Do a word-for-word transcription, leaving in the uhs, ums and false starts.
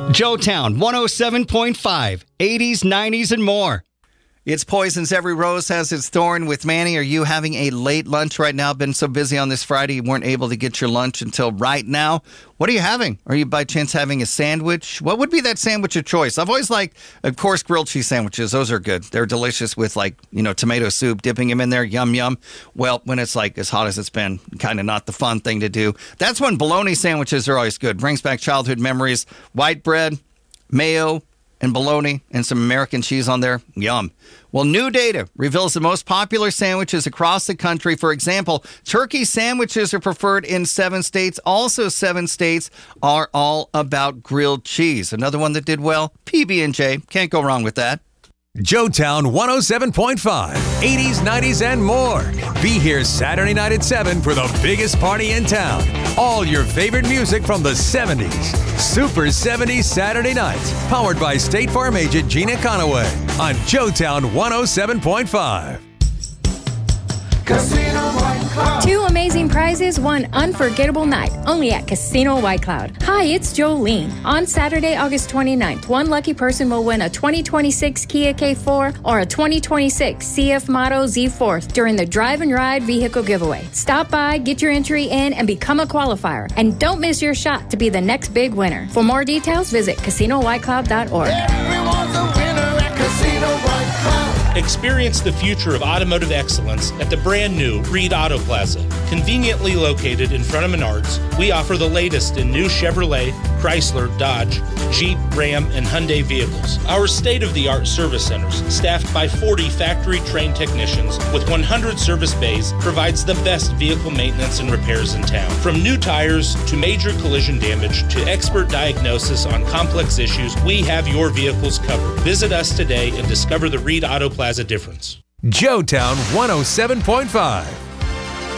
Joetown one oh seven point five, eighties, nineties, and more. It's Poisons. Every rose has its thorn. With Manny, are you having a late lunch right now? Been so busy on this Friday, you weren't able to get your lunch until right now. What are you having? Are you by chance having a sandwich? What would be that sandwich of choice? I've always liked, of course, grilled cheese sandwiches. Those are good. They're delicious with, like, you know, tomato soup, dipping them in there. Yum, yum. Well, when it's like as hot as it's been, kind of not the fun thing to do. That's when bologna sandwiches are always good. Brings back childhood memories. White bread, mayo, and bologna, and some American cheese on there. Yum. Well, new data reveals the most popular sandwiches across the country. For example, turkey sandwiches are preferred in seven states. Also, seven states are all about grilled cheese. Another one that did well, P B and J. Can't go wrong with that. Joetown one oh seven point five, eighties, nineties, and more. Be here Saturday night at seven for the biggest party in town. All your favorite music from the seventies. Super seventies Saturday nights. Powered by State Farm agent Gina Conaway on Joetown one oh seven point five. Casino White Cloud. Two amazing prizes, one unforgettable night, only at Casino White Cloud. Hi, it's Jolene. On Saturday, August twenty-ninth, one lucky person will win a twenty twenty-six Kia K four or a twenty twenty-six C F Motto Z four during the Drive and Ride vehicle giveaway. Stop by, get your entry in, and become a qualifier. And don't miss your shot to be the next big winner. For more details, visit casino white cloud dot org. Everyone's a winner at Casino White Cloud. Experience the future of automotive excellence at the brand new Reed Auto Plaza. Conveniently located in front of Menards, we offer the latest in new Chevrolet, Chrysler, Dodge, Jeep, Ram, and Hyundai vehicles. Our state-of-the-art service centers, staffed by forty factory-trained technicians with one hundred service bays, provides the best vehicle maintenance and repairs in town. From new tires to major collision damage to expert diagnosis on complex issues, we have your vehicles covered. Visit us today and discover the Reed Auto Plaza difference. Joetown one oh seven point five.